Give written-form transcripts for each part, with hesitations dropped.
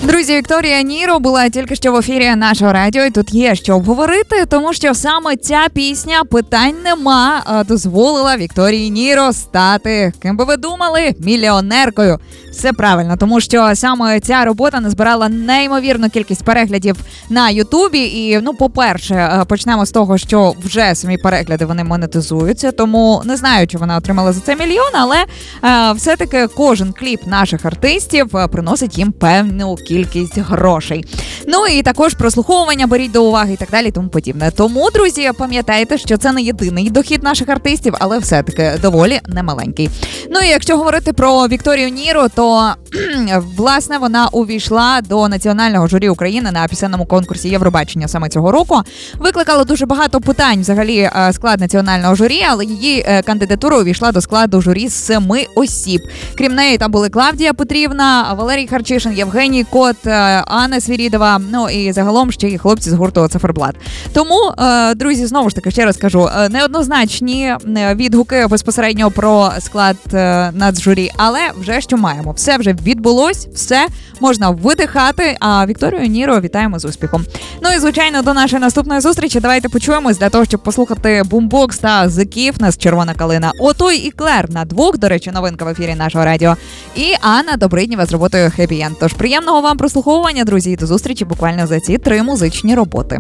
Друзі, Вікторія Ніро була тільки що в ефірі нашого радіо, і тут є що обговорити, тому що саме ця пісня «Питань нема» дозволила Вікторії Ніро стати, ким би ви думали, мільйонеркою. Все правильно, тому що саме ця робота назбирала неймовірну кількість переглядів на Ютубі. І, по-перше, почнемо з того, що вже самі перегляди вони монетизуються, тому не знаю, чи вона отримала за це мільйон, але все-таки кожен кліп наших артистів приносить їм певну кількість грошей. Ну і також прослуховування беріть до уваги і так далі, тому подібне. Тому, друзі, пам'ятайте, що це не єдиний дохід наших артистів, але все-таки доволі немаленький. Ну і якщо говорити про Вікторію Ніро, то власне вона увійшла до національного журі України на пісенному конкурсі Євробачення саме цього року. Викликало дуже багато питань взагалі склад національного журі, але її кандидатура увійшла до складу журі з 7 осіб. Крім неї там були Клавдія Петрівна, Валерій Харчишин, Євгеній Кот, Анна Свірідова, ну і загалом ще й хлопці з гурту «Циферблат». Тому, друзі, знову ж таки, ще раз кажу, неоднозначні відгуки безпосередньо про склад нацжурі, але вже що маємо. Все вже відбулось, все можна видихати, а Вікторію Ніро вітаємо з успіхом. Ну і, звичайно, до нашої наступної зустрічі давайте почуємось для того, щоб послухати Бумбокс та The Кіфнес «Червона калина». Отой і Клер на двох, до речі, новинка в ефірі нашого радіо. І Анна Добриднєва з роботою «Happy End». Тож приємного вам прослуховування, друзі, і до зустрічі буквально за ці 3 музичні роботи.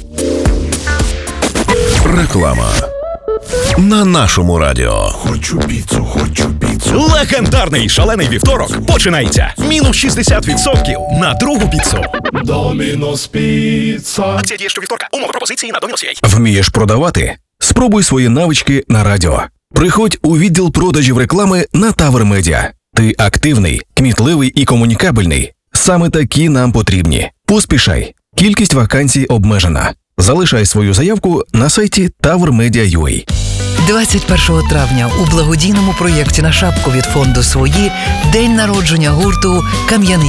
Реклама на нашому радіо. Хочу піцу, хочу піцу. Легендарний шалений вівторок починається. Мінус 60% на другу піцу. Домінос Піца. Акція діє щовівторка. Умови пропозиції на Домінос.ua. Вмієш продавати? Спробуй свої навички на радіо. Приходь у відділ продажів реклами на Тавр Медіа. Ти активний, кмітливий і комунікабельний. Саме такі нам потрібні. Поспішай. Кількість вакансій обмежена. Залишай свою заявку на сайті tavrmedia.ua. 21 травня у благодійному проєкті на шапку від фонду «Свої» день народження гурту «Кам'яний